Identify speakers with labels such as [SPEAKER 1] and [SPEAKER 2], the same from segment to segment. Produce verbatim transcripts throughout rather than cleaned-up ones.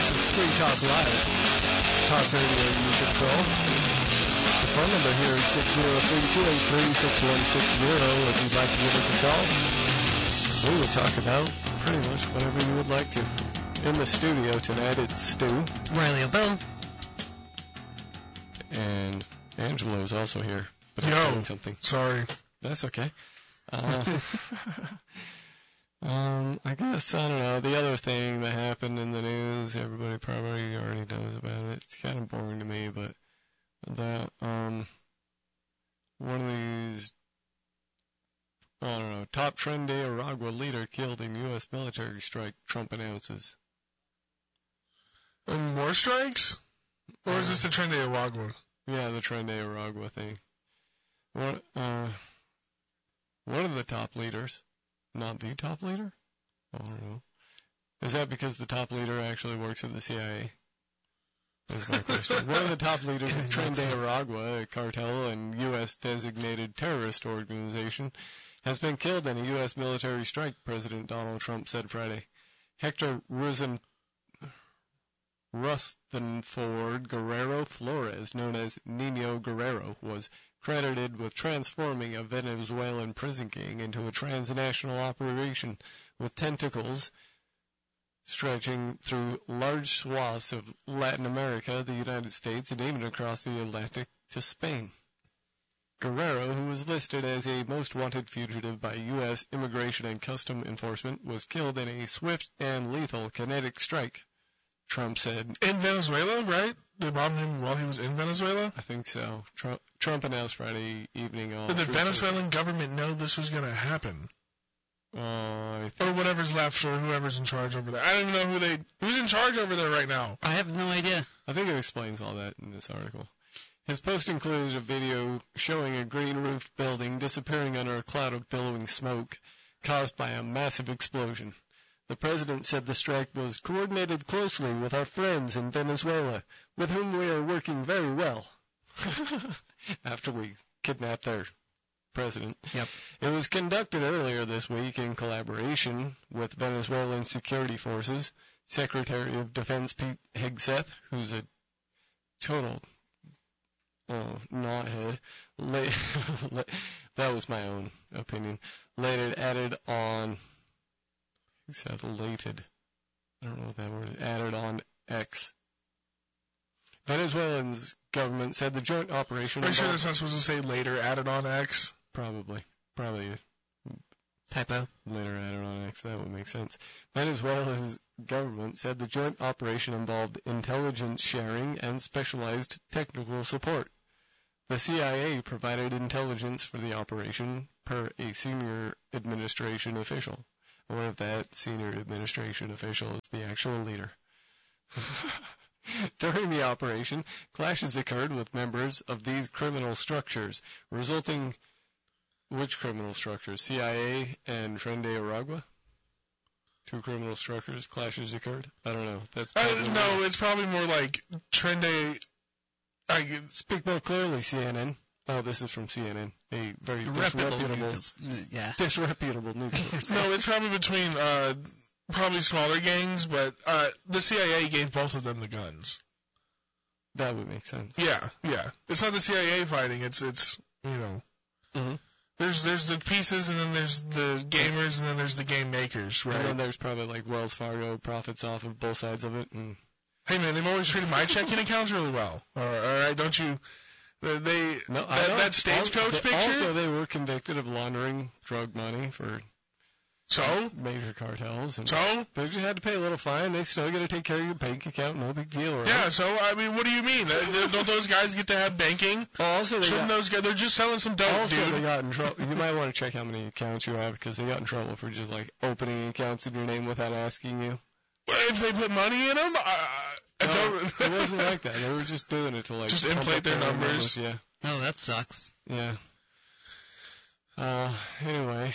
[SPEAKER 1] This is Free Talk Live, Talk Radio You Control. The phone number here is six zero three, two eight three, six one six zero. If you'd like to give us a call, we will talk about pretty much whatever you would like to. In the studio tonight, it's Stu.
[SPEAKER 2] Riley O'Bell.
[SPEAKER 1] And Angelo is also here. But
[SPEAKER 3] Yo,
[SPEAKER 1] doing something.
[SPEAKER 3] Sorry.
[SPEAKER 1] That's okay. Uh, um, I guess, I don't know, the other thing that happened in the news, everybody probably already knows about it. It's kind of boring to me, but that, um, one of these, I don't know, top Tren de Aragua leader killed in U S military strike, Trump announces.
[SPEAKER 3] And more strikes? Or is this the Tren de Aragua?
[SPEAKER 1] Yeah, the Tren de Aragua thing. What, uh, one of the top leaders, not the top leader? I don't know. Is that because the top leader actually works at the C I A? That's my question. One of the top leaders of Tren de Aragua, a cartel and U S designated terrorist organization, has been killed in a U S military strike, President Donald Trump said Friday. Hector Rosen, Rutherford Guerrero Flores, known as Nino Guerrero, was credited with transforming a Venezuelan prison gang into a transnational operation with tentacles stretching through large swaths of Latin America, the United States, and even across the Atlantic to Spain. Guerrero, who was listed as a most wanted fugitive by U S Immigration and Custom Enforcement, was killed in a swift and lethal kinetic strike, Trump said.
[SPEAKER 3] In Venezuela, right? They bombed him while he was in Venezuela?
[SPEAKER 1] I think so. Trump, Trump announced Friday evening on...
[SPEAKER 3] Did the Venezuelan government know this was going to happen?
[SPEAKER 1] Uh, I
[SPEAKER 3] or whatever's left, or whoever's in charge over there. I don't even know who they... Who's in charge over there right now?
[SPEAKER 2] I have no idea.
[SPEAKER 1] I think it explains all that in this article. His post included a video showing a green-roofed building disappearing under a cloud of billowing smoke caused by a massive explosion. The president said the strike was coordinated closely with our friends in Venezuela, with whom we are working very well. After we kidnapped their president.
[SPEAKER 2] Yep.
[SPEAKER 1] It was conducted earlier this week in collaboration with Venezuelan security forces. Secretary of Defense Pete Hegseth, who's a total oh, knothead, la- that was my own opinion, later added on... Except elated. I don't know what that word is. Added on X. Venezuela's government said the joint operation...
[SPEAKER 3] Are you sure that's not supposed to say later added on X?
[SPEAKER 1] Probably. Probably.
[SPEAKER 2] Typo.
[SPEAKER 1] Later added on X. That would make sense. Venezuela's government said the joint operation involved intelligence sharing and specialized technical support. The C I A provided intelligence for the operation per a senior administration official. I wonder if that senior administration official is the actual leader. During the operation, clashes occurred with members of these criminal structures, resulting... Which criminal structures? C I A and Tren de Aragua? Two criminal structures, clashes occurred? I don't know. That's
[SPEAKER 3] uh, No, it's probably more like Tren de... I...
[SPEAKER 1] Speak more clearly, C N N. Oh, this is from C N N. A very disreputable,
[SPEAKER 2] news. Yeah.
[SPEAKER 1] disreputable news source.
[SPEAKER 3] No, it's probably between uh, probably smaller gangs, but uh, the C I A gave both of them the guns.
[SPEAKER 1] That would make sense.
[SPEAKER 3] Yeah, yeah. It's not the C I A fighting. It's it's you know.
[SPEAKER 1] Mm-hmm.
[SPEAKER 3] There's there's the pieces, and then there's the gamers, and then there's the game makers, right?
[SPEAKER 1] And then there's probably like Wells Fargo profits off of both sides of it. And
[SPEAKER 3] hey man, they've always treated my checking accounts really well. All right, all right don't you? They
[SPEAKER 1] no,
[SPEAKER 3] that, that stagecoach picture.
[SPEAKER 1] Also, they were convicted of laundering drug money for
[SPEAKER 3] so
[SPEAKER 1] major cartels. And
[SPEAKER 3] so
[SPEAKER 1] they just had to pay a little fine. They still got to take care of your bank account. No big deal. Right?
[SPEAKER 3] Yeah. So I mean, what do you mean? Don't those guys get to have banking?
[SPEAKER 1] Oh, also, they
[SPEAKER 3] shouldn't
[SPEAKER 1] got,
[SPEAKER 3] those guys? They're just selling some dope,
[SPEAKER 1] also
[SPEAKER 3] dude.
[SPEAKER 1] They got in trouble. You might want to check how many accounts you have because they got in trouble for just like opening accounts in your name without asking you.
[SPEAKER 3] If they put money in them. I, I
[SPEAKER 1] no,
[SPEAKER 3] don't...
[SPEAKER 1] it wasn't like that. They were just doing it to like
[SPEAKER 3] just inflate their numbers.
[SPEAKER 1] numbers. Yeah.
[SPEAKER 2] Oh, that sucks.
[SPEAKER 1] Yeah. Uh, anyway.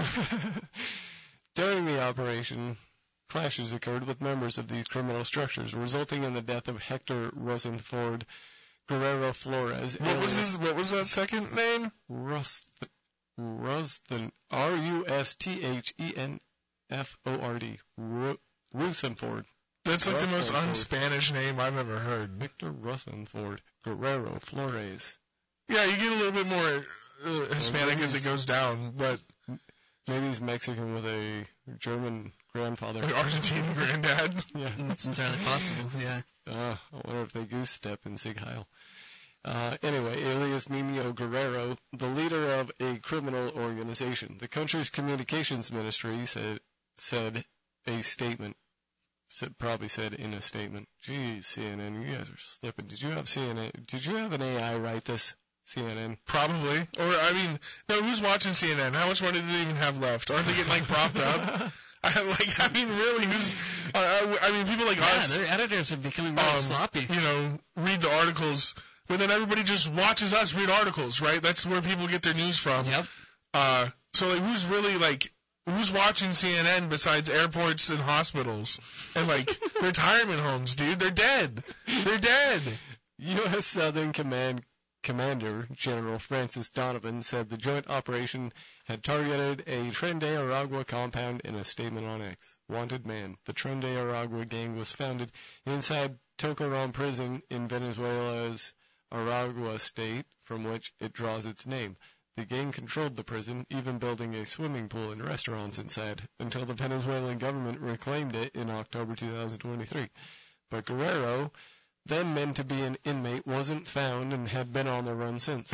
[SPEAKER 1] During the operation, clashes occurred with members of these criminal structures, resulting in the death of Hector Rosenford Guerrero Flores.
[SPEAKER 3] What was his, what was that second name?
[SPEAKER 1] Rust, Rusthen, R U S T H E N F O R D. Rosenford.
[SPEAKER 3] That's like the most
[SPEAKER 1] Rutherford.
[SPEAKER 3] un-Spanish name I've ever heard.
[SPEAKER 1] Victor Rutherford Guerrero Flores.
[SPEAKER 3] Yeah, you get a little bit more uh, Hispanic as it goes down, but
[SPEAKER 1] Maybe he's Mexican with a German grandfather.
[SPEAKER 3] an Argentine granddad.
[SPEAKER 1] Yeah.
[SPEAKER 2] It's entirely possible, yeah.
[SPEAKER 1] Uh, I wonder if they goose step in Sig Heil. Uh, anyway, alias Nino Guerrero, the leader of a criminal organization. The country's communications ministry said, said a statement. Said, probably said in a statement. Geez, C N N, you guys are slipping. Did you have C N N? Did you have an A I write this? C N N.
[SPEAKER 3] Probably. Or, I mean, no, who's watching C N N? How much money do they even have left? Aren't they getting, like, propped up? I, like, I mean, really, who's, uh, I, I mean, people like
[SPEAKER 2] Yeah,
[SPEAKER 3] us,
[SPEAKER 2] their editors are becoming really
[SPEAKER 3] um,
[SPEAKER 2] sloppy.
[SPEAKER 3] you know, read the articles, but then everybody just watches us read articles, right? That's where people get their news from.
[SPEAKER 2] Yep.
[SPEAKER 3] Uh, so, like, who's really, like, who's watching C N N besides airports and hospitals and, like, retirement homes, dude? They're dead. They're dead.
[SPEAKER 1] U S. Southern Command Commander General Francis Donovan said the joint operation had targeted a Tren de Aragua compound in a statement on X. Wanted man. The Tren de Aragua gang was founded inside Tocoron prison in Venezuela's Aragua state, from which it draws its name. The gang controlled the prison, even building a swimming pool and restaurants inside, until the Venezuelan government reclaimed it in October two thousand twenty-three. But Guerrero, then meant to be an inmate, wasn't found and had been on the run since.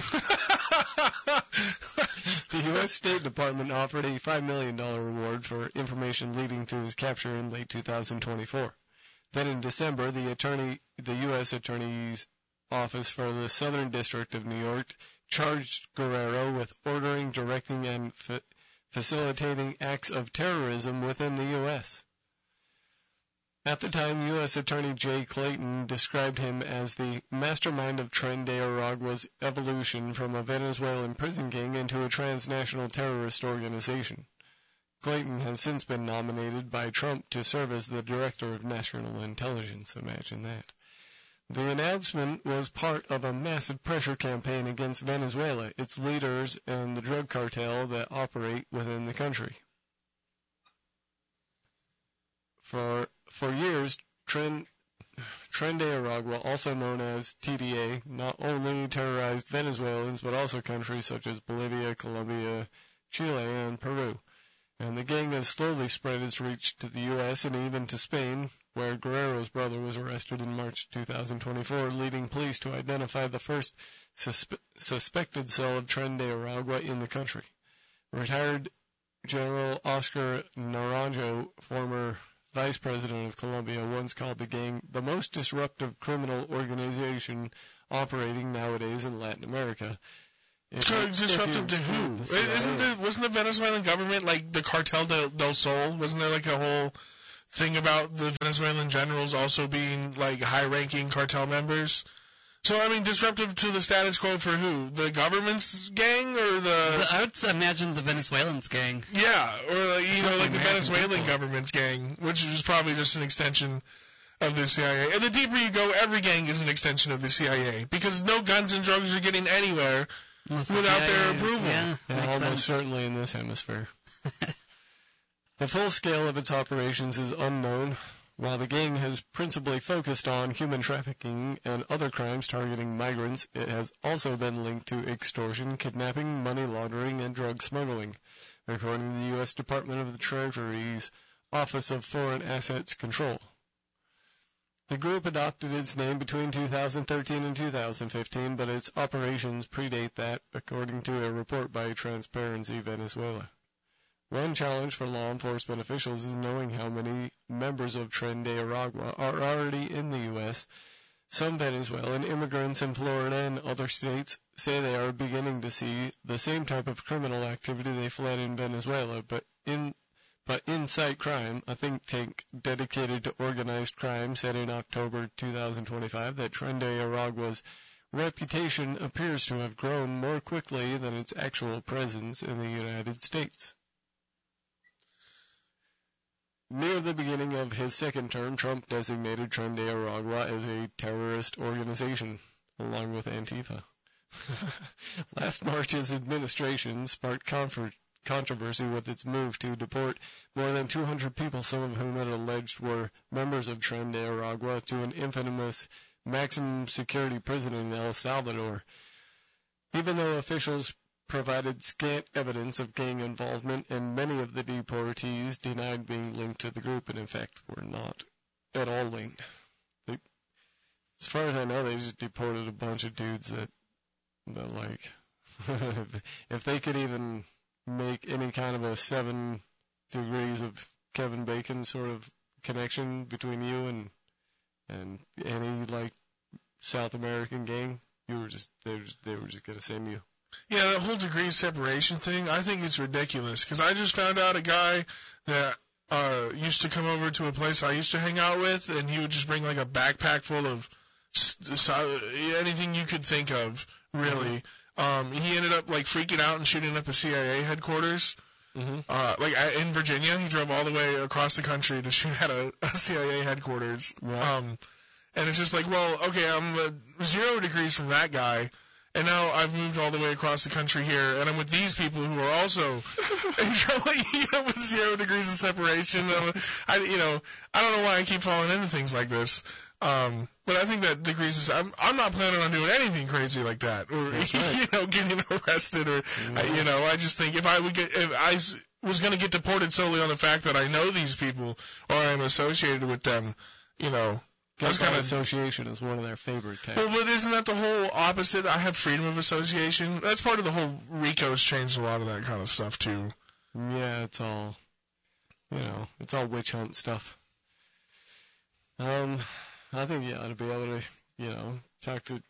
[SPEAKER 1] The U S. State Department offered a five million dollars reward for information leading to his capture in late two thousand twenty-four. Then in December, the attorney, the U S. Attorney's Office for the Southern District of New York charged Guerrero with ordering, directing, and fa- facilitating acts of terrorism within the U S. At the time, U S. Attorney Jay Clayton described him as the mastermind of Tren de Aragua's evolution from a Venezuelan prison gang into a transnational terrorist organization. Clayton has since been nominated by Trump to serve as the Director of National Intelligence. Imagine that. The announcement was part of a massive pressure campaign against Venezuela, its leaders, and the drug cartel that operate within the country. For for years, Tren, Tren de Aragua, also known as T D A, not only terrorized Venezuelans but also countries such as Bolivia, Colombia, Chile, and Peru. And the gang has slowly spread its reach to the U S and even to Spain, where Guerrero's brother was arrested in March two thousand twenty-four, leading police to identify the first suspe- suspected cell of Tren de Aragua in the country. Retired General Oscar Naranjo, former Vice President of Colombia, once called the gang the most disruptive criminal organization operating nowadays in Latin America. If
[SPEAKER 3] So
[SPEAKER 1] you-
[SPEAKER 3] disruptive
[SPEAKER 1] if
[SPEAKER 3] to
[SPEAKER 1] you
[SPEAKER 3] who?
[SPEAKER 1] exclude the C I A.
[SPEAKER 3] Isn't there, wasn't the Venezuelan government like the Cartel del, del Sol? Wasn't there like a whole thing about the Venezuelan generals also being like high-ranking cartel members? So, I mean, disruptive to the status quo for who? The government's gang or the...
[SPEAKER 2] The, I would imagine the Venezuelans gang.
[SPEAKER 3] Yeah, or like, you
[SPEAKER 2] It's
[SPEAKER 3] know,
[SPEAKER 2] not
[SPEAKER 3] like the
[SPEAKER 2] American
[SPEAKER 3] Venezuelan
[SPEAKER 2] people.
[SPEAKER 3] government's gang, which is probably just an extension of the C I A. And the deeper you go, every gang is an extension of the C I A, because no guns and drugs are getting anywhere
[SPEAKER 2] Unless the
[SPEAKER 3] without
[SPEAKER 2] C I A
[SPEAKER 3] their approval.
[SPEAKER 2] Yeah,
[SPEAKER 1] Yeah,
[SPEAKER 2] makes
[SPEAKER 1] almost
[SPEAKER 2] sense.
[SPEAKER 1] certainly in this hemisphere. The full scale of its operations is unknown. While the gang has principally focused on human trafficking and other crimes targeting migrants, it has also been linked to extortion, kidnapping, money laundering, and drug smuggling, according to the U S. Department of the Treasury's Office of Foreign Assets Control. The group adopted its name between two thousand thirteen and two thousand fifteen, but its operations predate that, according to a report by Transparency Venezuela. One challenge for law enforcement officials is knowing how many members of Tren de Aragua are already in the U S. Some Venezuelan immigrants in Florida and other states say they are beginning to see the same type of criminal activity they fled in Venezuela, but in but Insight Crime, a think tank dedicated to organized crime, said in October two thousand twenty-five that Tren de Aragua's reputation appears to have grown more quickly than its actual presence in the United States. Near the beginning of his second term, Trump designated Tren de Aragua as a terrorist organization, along with Antifa. Last March, his administration sparked confer- controversy with its move to deport more than two hundred people, some of whom it alleged were members of Tren de Aragua, to an infamous maximum security prison in El Salvador. Even though officials provided scant evidence of gang involvement, and many of the deportees denied being linked to the group, and in fact were not at all linked. They, as far as I know, they just deported a bunch of dudes that, that like, if they could even make any kind of a seven degrees of Kevin Bacon sort of connection between you and and any like South American gang, you were just they were just, they were just gonna send you.
[SPEAKER 3] Yeah, that whole degree of separation thing, I think it's ridiculous. Because I just found out a guy that uh, used to come over to a place I used to hang out with, and he would just bring like a backpack full of anything you could think of, really. Um, he ended up like freaking out and shooting up a C I A headquarters.
[SPEAKER 1] Mm-hmm.
[SPEAKER 3] Uh, like in Virginia, he drove all the way across the country to shoot at a, a C I A headquarters.
[SPEAKER 1] Right. Um,
[SPEAKER 3] and it's just like, well, okay, I'm uh, zero degrees from that guy. And now I've moved all the way across the country here, and I'm with these people who are also in trouble, you know, with zero degrees of separation. I, you know, I don't know why I keep falling into things like this. Um, but I think that degrees of, I'm, I'm not planning on doing anything crazy like that, or,
[SPEAKER 1] right.
[SPEAKER 3] you know, getting arrested, or, mm-hmm. I, you know, I just think if I would get, if I was going to get deported solely on the fact that I know these people, or I'm associated with them, you know,
[SPEAKER 1] That's kind of association is one of their favorite types.
[SPEAKER 3] Well, but isn't that the whole opposite? I have freedom of association. That's part of the whole RICO's changed a lot of that kind of stuff too.
[SPEAKER 1] Yeah, it's all, you know, it's all witch hunt stuff. Um, I think you ought to be able to, you know, talk to,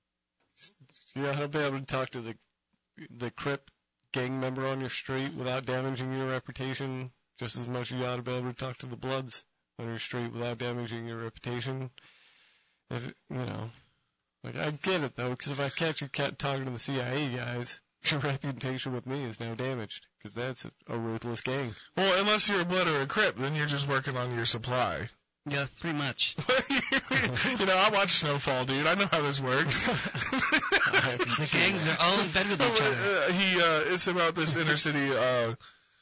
[SPEAKER 1] you ought to be able to talk to the the Crip gang member on your street without damaging your reputation, just as much as you ought to be able to talk to the Bloods on your street without damaging your reputation. If it, you know, like I get it though, because if I catch you talking to the C I A guys, your reputation with me is now damaged, because that's a, a ruthless gang.
[SPEAKER 3] Well, unless you're a Blood or a Crip, then you're just working on your supply.
[SPEAKER 2] Yeah, pretty much.
[SPEAKER 3] You know, I watch Snowfall, dude. I know how this works.
[SPEAKER 2] The gangs are all in bed with each other.
[SPEAKER 3] Uh, he, uh, it's about this inner city. Uh,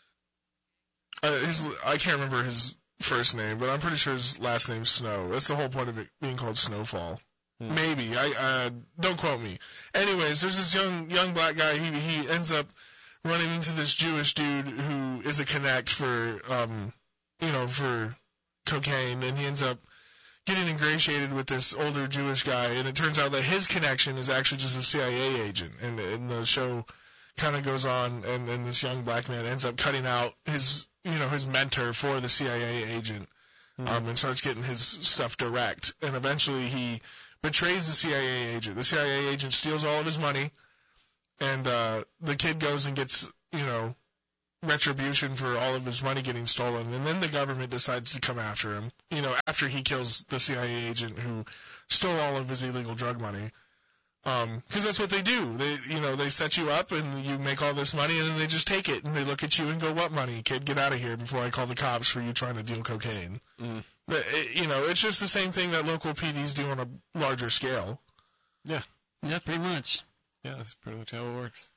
[SPEAKER 3] uh, his, I can't remember his first name, but I'm pretty sure his last name's Snow. That's the whole point of it being called Snowfall. Hmm. Maybe. I uh, don't quote me. Anyways, there's this young young black guy. He he ends up running into this Jewish dude who is a connect for um you know for cocaine, and he ends up getting ingratiated with this older Jewish guy, and it turns out that his connection is actually just a C I A agent, and, and the show kind of goes on, and, and this young black man ends up cutting out his you know, his mentor for the C I A agent, um, mm-hmm. and starts getting his stuff direct. And eventually he betrays the C I A agent. The C I A agent steals all of his money, and uh, the kid goes and gets, you know, retribution for all of his money getting stolen. And then the government decides to come after him, you know, after he kills the C I A agent who stole all of his illegal drug money. Um, cause that's what they do. They, you know, they set you up and you make all this money, and then they just take it and they look at you and go, "What money, kid? Get out of here before I call the cops for you trying to deal cocaine."
[SPEAKER 1] Mm.
[SPEAKER 3] But it, you know, it's just the same thing that local P Ds do on a larger scale.
[SPEAKER 1] Yeah.
[SPEAKER 2] Yeah, pretty much.
[SPEAKER 1] Yeah, that's pretty much how it works.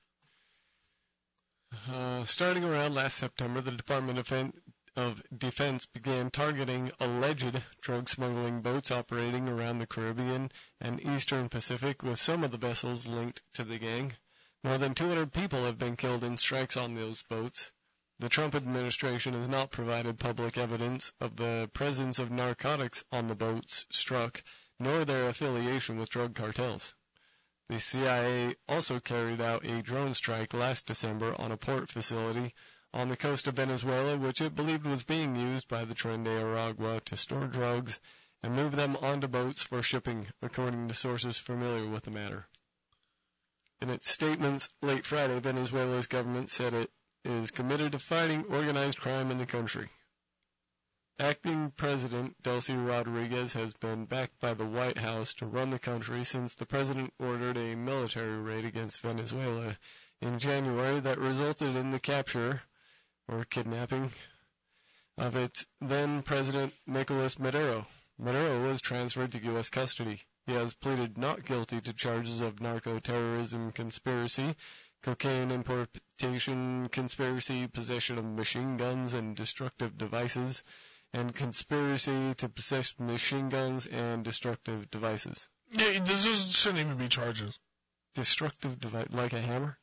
[SPEAKER 1] Uh, starting around last September, the Department of Defense of Defense began targeting alleged drug smuggling boats operating around the Caribbean and Eastern Pacific, with some of the vessels linked to the gang. More than two hundred people have been killed in strikes on those boats. The Trump administration has not provided public evidence of the presence of narcotics on the boats struck, nor their affiliation with drug cartels. The C I A also carried out a drone strike last December on a port facility on the coast of Venezuela, which it believed was being used by the Tren de Aragua to store drugs and move them onto boats for shipping, according to sources familiar with the matter. In its statements late Friday, Venezuela's government said it is committed to fighting organized crime in the country. Acting President Delcy Rodriguez has been backed by the White House to run the country since the president ordered a military raid against Venezuela in January that resulted in the capture or kidnapping of its then-President Nicolas Maduro. Maduro was transferred to U S custody. He has pleaded not guilty to charges of narco-terrorism conspiracy, cocaine importation conspiracy, possession of machine guns and destructive devices, and conspiracy to possess machine guns and destructive devices.
[SPEAKER 3] Yeah, this shouldn't even be charges.
[SPEAKER 1] Destructive device, like a hammer?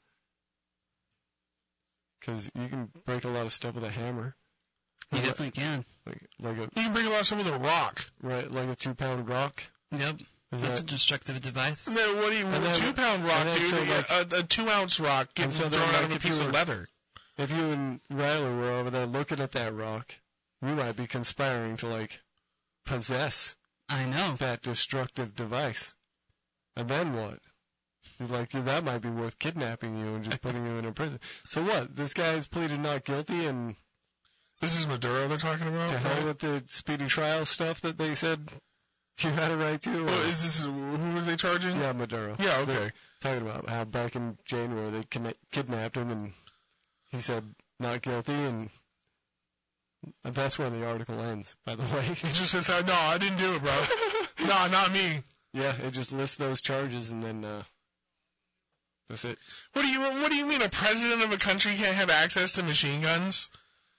[SPEAKER 1] Because you can break a lot of stuff with a hammer.
[SPEAKER 2] You like, definitely can.
[SPEAKER 1] Like, like a,
[SPEAKER 3] you can break a lot of stuff with a rock.
[SPEAKER 1] Right, like a two-pound rock.
[SPEAKER 2] Yep. Is That's that, a destructive device.
[SPEAKER 3] And then what do you, with a two-pound rock, dude, so like, a, a two-ounce rock getting so thrown out like of a piece were, of leather.
[SPEAKER 1] If you and Riley were over there looking at that rock, we might be conspiring to, like, possess
[SPEAKER 2] I know.
[SPEAKER 1] that destructive device. And then what? Like, that might be worth kidnapping you and just putting you in a prison. So what? This guy's pleaded not guilty and...
[SPEAKER 3] This is Maduro they're talking about?
[SPEAKER 1] To hell
[SPEAKER 3] right?
[SPEAKER 1] with the speedy trial stuff that they said you had a right to?
[SPEAKER 3] Well, is this... Who are they charging?
[SPEAKER 1] Yeah, Maduro.
[SPEAKER 3] Yeah, okay.
[SPEAKER 1] They're talking about how back in January they kidna- kidnapped him and he said not guilty, and that's where the article ends, by the way.
[SPEAKER 3] It just says, no, I didn't do it, bro. No, not me.
[SPEAKER 1] Yeah, it just lists those charges, and then uh, that's it.
[SPEAKER 3] What do you What do you mean a president of a country can't have access to machine guns?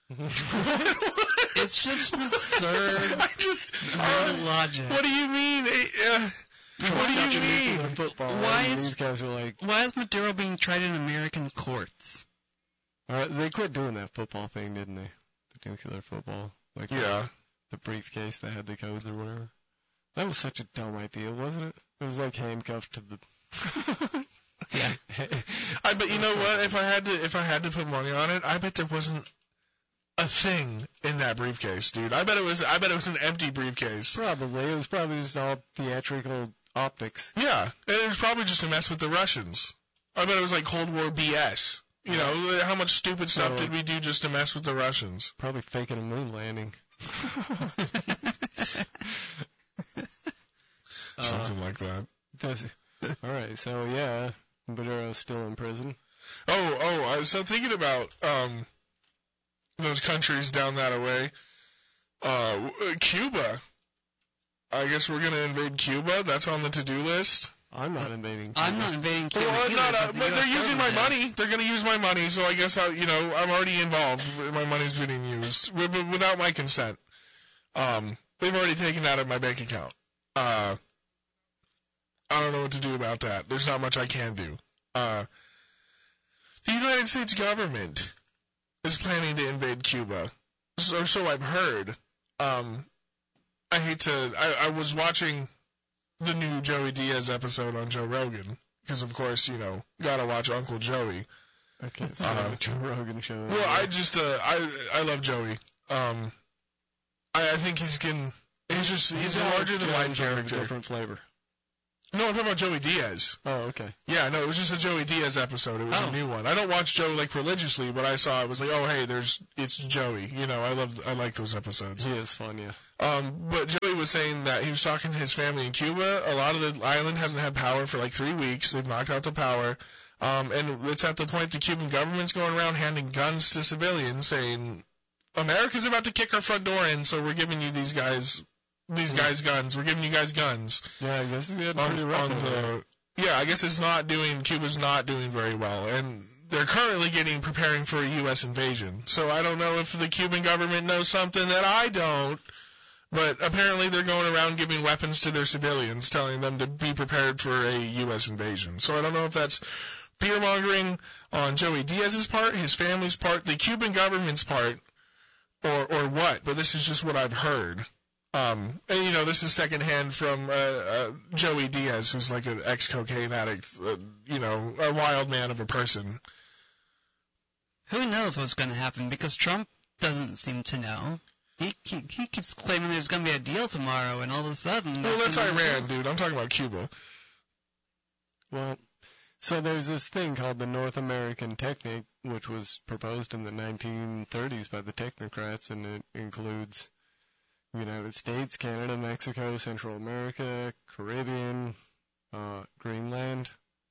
[SPEAKER 2] It's just absurd.
[SPEAKER 3] I just
[SPEAKER 2] uh, logic.
[SPEAKER 3] What do you mean? Uh, what do you mean?
[SPEAKER 1] Football,
[SPEAKER 2] why is
[SPEAKER 1] these guys are like?
[SPEAKER 2] Why is Maduro being tried in American courts?
[SPEAKER 1] All right, they quit doing that football thing, didn't they? The nuclear football, like
[SPEAKER 3] yeah,
[SPEAKER 1] the, the briefcase that had the codes or whatever. That was such a dumb idea, wasn't it? It was like handcuffed to the.
[SPEAKER 2] Yeah.
[SPEAKER 3] I bet you know what? If I had to, if I had to put money on it, I bet there wasn't a thing in that briefcase, dude. I bet it was. I bet it was an empty briefcase.
[SPEAKER 1] Probably. It was probably just all theatrical optics.
[SPEAKER 3] Yeah, it was probably just to mess with the Russians. I bet it was like Cold War B S. You know, how much stupid stuff did we do just to mess with the Russians?
[SPEAKER 1] Probably faking a moon landing.
[SPEAKER 3] Something uh, like that.
[SPEAKER 1] Does it? All right, so yeah, Maduro's still in prison.
[SPEAKER 3] Oh, oh, I was thinking about um those countries down that away. Uh, Cuba. I guess we're gonna invade Cuba. That's on the to-do list.
[SPEAKER 1] I'm not invading Cuba.
[SPEAKER 2] I'm not invading Cuba.
[SPEAKER 3] Well,
[SPEAKER 2] either,
[SPEAKER 3] not, uh,
[SPEAKER 2] but, the
[SPEAKER 3] but they're using my
[SPEAKER 2] is.
[SPEAKER 3] money. They're going to use my money, so I guess I, you know, I'm already involved. My money's being used without my consent. Um, they've already taken that out of my bank account. Uh, I don't know what to do about that. There's not much I can do. Uh, the United States government is planning to invade Cuba, so so I've heard. Um, I hate to. I, I was watching the new Joey Diaz episode on Joe Rogan, because of course, you know, gotta watch Uncle Joey.
[SPEAKER 1] I can't stand uh, Joe Rogan show.
[SPEAKER 3] Well, I just, uh, I, I love Joey. Um, I, I think he's getting, he's just, he's, he's a larger than life character.
[SPEAKER 1] Different flavor.
[SPEAKER 3] No, I'm talking about Joey Diaz.
[SPEAKER 1] Oh, okay.
[SPEAKER 3] Yeah, no, it was just a Joey Diaz episode. It was
[SPEAKER 2] oh.
[SPEAKER 3] a new one. I don't watch Joe like religiously, but I saw it was like, oh hey, there's it's Joey. You know, I love I like those episodes.
[SPEAKER 1] He is fun, yeah.
[SPEAKER 3] Um, but Joey was saying that he was talking to his family in Cuba. A lot of the island hasn't had power for like three weeks. They've knocked out the power. Um, and it's at the point the Cuban government's going around handing guns to civilians, saying, America's about to kick our front door in, so we're giving you these guys. These guys guns. We're giving you guys guns.
[SPEAKER 1] Yeah, I guess it's
[SPEAKER 3] on,
[SPEAKER 1] pretty rough.
[SPEAKER 3] On the, yeah, I guess it's not doing. Cuba's not doing very well, and they're currently getting preparing for a U S invasion. So I don't know if the Cuban government knows something that I don't, but apparently they're going around giving weapons to their civilians, telling them to be prepared for a U S invasion. So I don't know if that's fear mongering on Joey Diaz's part, his family's part, the Cuban government's part, or or what. But this is just what I've heard. Um, and you know, this is secondhand from uh, uh, Joey Diaz, who's like an ex-cocaine addict, uh, you know, a wild man of a person.
[SPEAKER 2] Who knows what's going to happen, because Trump doesn't seem to know. He, he he keeps claiming there's going to be a deal tomorrow, and all of a sudden...
[SPEAKER 3] Well, that's Iran, dude. I'm talking about Cuba.
[SPEAKER 1] Well, so there's this thing called the North American Technique, which was proposed in the nineteen thirties by the technocrats, and it includes... United States, Canada, Mexico, Central America, Caribbean, uh, Greenland.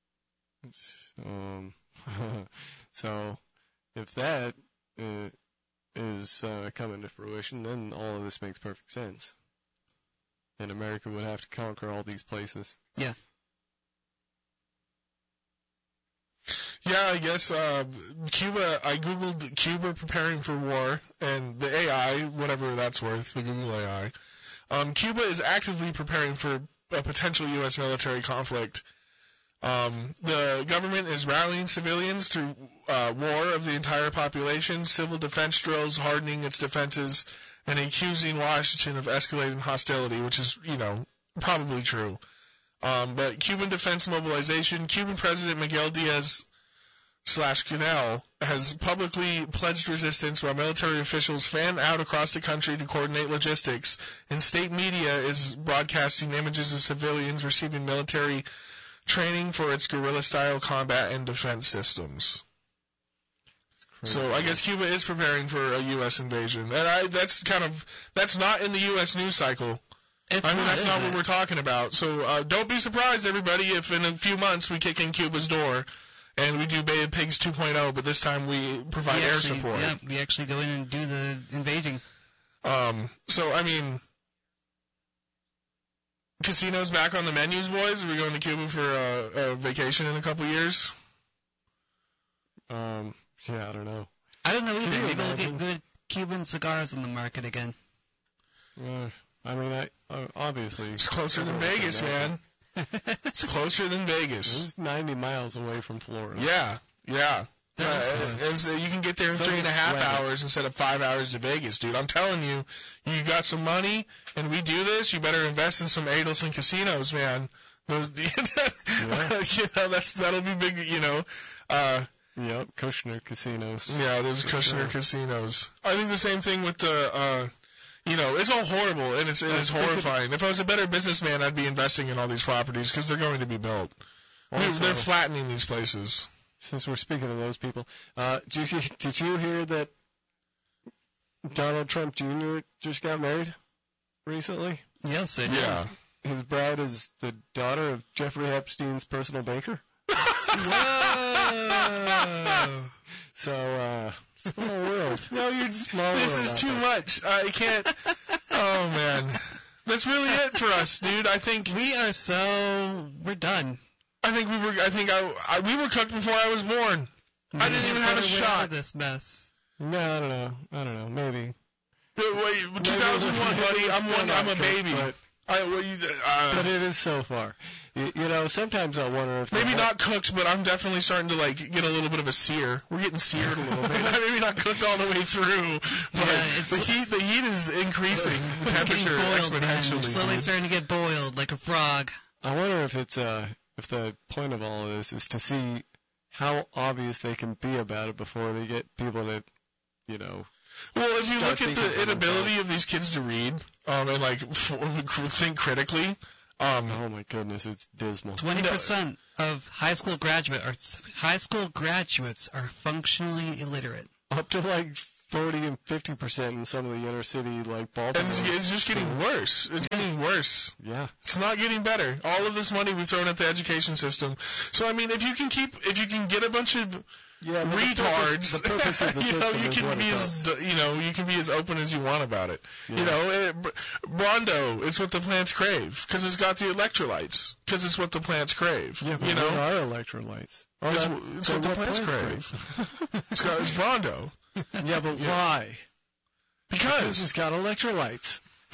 [SPEAKER 1] Um, so, if that uh, is uh, coming to fruition, then all of this makes perfect sense. And America would have to conquer all these places.
[SPEAKER 2] Yeah.
[SPEAKER 3] Yeah, I guess uh, Cuba, I googled Cuba preparing for war, and the A I, whatever that's worth, the Google A I, um, Cuba is actively preparing for a potential U S military conflict. Um, the government is rallying civilians through uh, war of the entire population, civil defense drills, hardening its defenses, and accusing Washington of escalating hostility, which is, you know, probably true. Um, but Cuban defense mobilization, Cuban President Miguel Diaz slash Canel has publicly pledged resistance while military officials fan out across the country to coordinate logistics, and state media is broadcasting images of civilians receiving military training for its guerrilla-style combat and defense systems. So I guess Cuba is preparing for a U S invasion, and I, that's kind of that's not in the U S news cycle.
[SPEAKER 2] It's
[SPEAKER 3] I mean,
[SPEAKER 2] not,
[SPEAKER 3] that's
[SPEAKER 2] is
[SPEAKER 3] not
[SPEAKER 2] it?
[SPEAKER 3] what we're talking about. So uh, don't be surprised, everybody, if in a few months we kick in Cuba's door and we do Bay of Pigs two point oh, but this time we provide
[SPEAKER 2] we
[SPEAKER 3] air
[SPEAKER 2] actually,
[SPEAKER 3] support.
[SPEAKER 2] Yeah, we actually go in and do the invading.
[SPEAKER 3] Um, so, I mean, casinos back on the menus, boys? Are we going to Cuba for a, a vacation in a couple years?
[SPEAKER 1] Um, yeah, I don't know.
[SPEAKER 2] I don't know either.
[SPEAKER 1] you
[SPEAKER 2] Maybe we'll
[SPEAKER 1] imagine?
[SPEAKER 2] get good Cuban cigars in the market again.
[SPEAKER 1] Uh, I mean, I uh, obviously
[SPEAKER 3] It's closer than Vegas, man. It's closer than Vegas.
[SPEAKER 1] It's ninety miles away from Florida.
[SPEAKER 3] Yeah, yeah.
[SPEAKER 2] That
[SPEAKER 3] Uh,
[SPEAKER 2] is
[SPEAKER 3] and,
[SPEAKER 2] close.
[SPEAKER 3] and so you can get there in
[SPEAKER 1] So
[SPEAKER 3] three and a
[SPEAKER 1] is
[SPEAKER 3] half
[SPEAKER 1] weather.
[SPEAKER 3] hours instead of five hours to Vegas, dude. I'm telling you, you got some money and we do this, you better invest in some Adelson casinos, man. Those,
[SPEAKER 1] Yeah.
[SPEAKER 3] you know, that's that'll be big, you know. Uh,
[SPEAKER 1] Yep, Kushner casinos.
[SPEAKER 3] yeah, those
[SPEAKER 1] For
[SPEAKER 3] Kushner
[SPEAKER 1] sure.
[SPEAKER 3] casinos. I think the same thing with the, uh, you know, it's all horrible and it's, it is horrifying. If I was a better businessman, I'd be investing in all these properties because they're going to be built. They're-
[SPEAKER 1] Also-
[SPEAKER 3] they're flattening these places.
[SPEAKER 1] Since we're speaking of those people, uh, did you did you hear that Donald Trump Junior just got married recently?
[SPEAKER 2] Yes, I do.
[SPEAKER 3] Yeah.
[SPEAKER 1] His bride is the daughter of Jeffrey Epstein's personal banker.
[SPEAKER 2] Whoa!
[SPEAKER 1] So, uh, small world. No, you're small
[SPEAKER 3] This
[SPEAKER 1] world
[SPEAKER 3] is
[SPEAKER 1] out
[SPEAKER 3] too
[SPEAKER 1] there.
[SPEAKER 3] much. I can't. Oh man, that's really it for us, dude. I think
[SPEAKER 2] We are so we're done.
[SPEAKER 3] I think we were. I think I, I we were cooked before I was born. I didn't even have a
[SPEAKER 2] Better way out
[SPEAKER 3] shot.
[SPEAKER 2] of this mess.
[SPEAKER 1] No, I don't know. I don't know. Maybe.
[SPEAKER 3] Wait, wait, two thousand one, buddy. I'm
[SPEAKER 1] Still
[SPEAKER 3] one.
[SPEAKER 1] not
[SPEAKER 3] I'm a
[SPEAKER 1] cooked,
[SPEAKER 3] baby.
[SPEAKER 1] But,
[SPEAKER 3] I, well, you, uh,
[SPEAKER 1] but it is so far. You, you know, sometimes I wonder if
[SPEAKER 3] maybe
[SPEAKER 1] the-
[SPEAKER 3] not cooked, but I'm definitely starting to like get a little bit of a sear. We're getting seared a little bit. maybe not cooked all the way through, but
[SPEAKER 2] Yeah, it's-
[SPEAKER 3] the heat. The heat is increasing. The
[SPEAKER 2] We're getting
[SPEAKER 3] temperature
[SPEAKER 2] boiled, man. We're
[SPEAKER 3] exponentially.
[SPEAKER 2] slowly
[SPEAKER 3] dude.
[SPEAKER 2] starting to get boiled like a frog.
[SPEAKER 1] I wonder if it's uh if the point of all of this is to see how obvious they can be about it before they get people to, you know.
[SPEAKER 3] Well, if you
[SPEAKER 1] Start
[SPEAKER 3] look at
[SPEAKER 1] thinking
[SPEAKER 3] the
[SPEAKER 1] for
[SPEAKER 3] inability
[SPEAKER 1] themselves.
[SPEAKER 3] of these kids to read um, and like f- think critically, um,
[SPEAKER 1] Oh my goodness, it's dismal.
[SPEAKER 2] Twenty percent of high school graduate or high school graduates are functionally illiterate.
[SPEAKER 1] Up to like forty and fifty percent in some of the inner city like
[SPEAKER 3] and
[SPEAKER 1] Baltimore.
[SPEAKER 3] it's, it's just getting worse. It's getting worse.
[SPEAKER 1] Yeah.
[SPEAKER 3] It's not getting better. All of this money we've thrown at the education system. So I mean, if you can keep, if you can get a bunch of
[SPEAKER 1] Yeah, but
[SPEAKER 3] retards,
[SPEAKER 1] The purpose, the purpose of the
[SPEAKER 3] you know,
[SPEAKER 1] system
[SPEAKER 3] you
[SPEAKER 1] is
[SPEAKER 3] can
[SPEAKER 1] what
[SPEAKER 3] be
[SPEAKER 1] it
[SPEAKER 3] as
[SPEAKER 1] does.
[SPEAKER 3] you know, you can be as open as you want about it.
[SPEAKER 1] Yeah.
[SPEAKER 3] You know, it, Br- Brondo is what the plants crave because it's got the electrolytes. Because it's what the plants crave.
[SPEAKER 1] Yeah, but
[SPEAKER 3] you know,
[SPEAKER 1] what are electrolytes? Oh,
[SPEAKER 3] it's,
[SPEAKER 1] that-
[SPEAKER 3] it's
[SPEAKER 1] so
[SPEAKER 3] what the
[SPEAKER 1] what
[SPEAKER 3] plants
[SPEAKER 1] plants
[SPEAKER 3] crave. it's got it's Brondo
[SPEAKER 1] Yeah, but
[SPEAKER 3] Yeah.
[SPEAKER 1] why? Because
[SPEAKER 3] because
[SPEAKER 1] it's got electrolytes.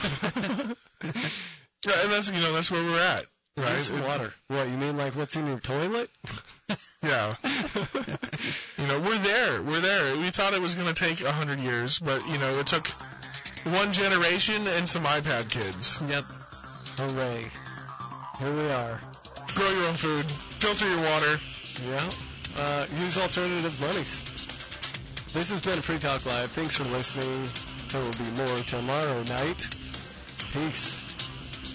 [SPEAKER 3] yeah, and that's you know that's where we're at. Right?
[SPEAKER 1] It's water. What, you mean like what's in your toilet?
[SPEAKER 3] Yeah. You know, we're there. We're there. We thought it was going to take a hundred years, but you know, it took one generation and some iPad kids.
[SPEAKER 2] Yep.
[SPEAKER 1] Hooray. Here we are.
[SPEAKER 3] Grow your own food. Filter your water.
[SPEAKER 1] Yeah. Uh, use alternative monies. This has been Free Talk Live. Thanks for listening. There will be more tomorrow night. Peace.